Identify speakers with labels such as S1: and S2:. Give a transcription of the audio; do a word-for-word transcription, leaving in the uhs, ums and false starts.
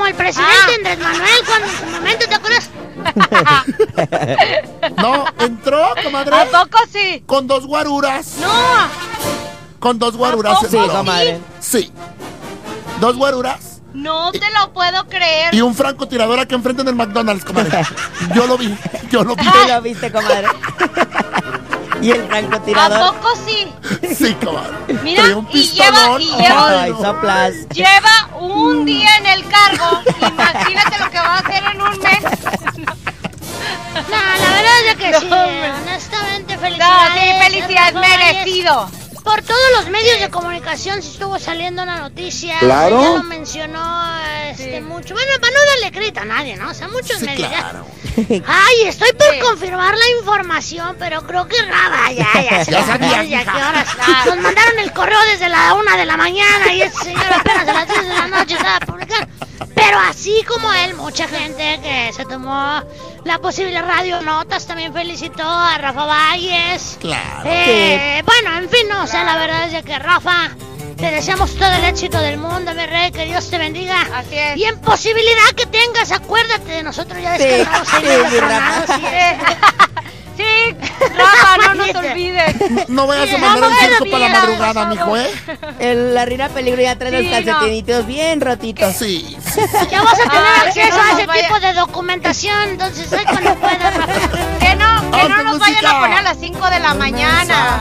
S1: el presidente ah. Andrés Manuel cuando en su momento, ¿te acuerdas?
S2: No, entró, comadre.
S3: ¿A poco sí?
S2: Con dos guaruras.
S1: No.
S2: Con dos guaruras.
S1: Sí, comadre.
S2: Sí. Dos guaruras.
S3: No te lo puedo creer.
S2: Y un francotirador aquí enfrente en el McDonald's, comadre. Yo lo vi, yo lo vi.
S4: ¿Tú lo viste, comadre? ¿Y el francotirador?
S3: ¿A poco sí?
S2: Sí, comadre.
S3: Mira, y lleva, y lleva,
S4: Ay, soplas.
S3: lleva un día en el cargo. Imagínate lo que va a hacer en un mes.
S1: No, la verdad es que no, sí, me... honestamente, felicidades.
S3: No, sí, felicidades, merecido.
S1: Por todos los medios de comunicación sí estuvo saliendo una noticia.
S2: Claro.
S1: Ya lo mencionó este, sí. mucho. Bueno, para no darle crédito a nadie, ¿no? O sea, muchos
S2: sí,
S1: medios.
S2: Claro.
S1: Ya... Ay, estoy por
S3: sí.
S1: confirmar la información, pero creo que nada, ya, ya.
S2: Ya sabía,
S1: ya, ¿qué horas? Nos mandaron el correo desde la una de la mañana y ese señor apenas a las diez de la noche estaba publicando. Pero así como él, mucha gente que se tomó la posible radio notas también felicitó a Rafa Valles.
S2: Claro.
S1: Eh, sí. Bueno, en fin, no, o sea, la verdad es que Rafa, te deseamos todo el éxito del mundo, mi rey, que Dios te bendiga.
S3: Así es.
S1: Y en posibilidad que tengas, acuérdate de nosotros, ya
S4: Sí,
S1: descargamos ahí
S4: sí,
S1: los
S4: mi
S1: granados
S4: Rafa.
S1: y eso.
S3: Sí, Rafa, no nos olvides.
S2: No vayas a
S1: Sí,
S2: mandar
S1: no,
S2: el
S1: no,
S2: circo
S1: no,
S2: para la
S1: no,
S2: madrugada,
S3: no,
S2: mijo, ¿eh?
S4: El, la Reina Peligro ya trae
S3: Sí,
S4: los calcetinitos
S3: no.
S4: bien rotitos.
S2: Sí, sí.
S1: Ya vas a tener
S3: Ay,
S1: acceso
S3: no
S1: a
S3: nos
S1: ese
S3: vaya-
S1: tipo de documentación, entonces ahí cuando puedas, Rafa.
S3: Que no, que
S2: Vamos
S3: no
S2: con
S3: nos vayan
S2: música.
S3: a poner a las cinco de la mañana.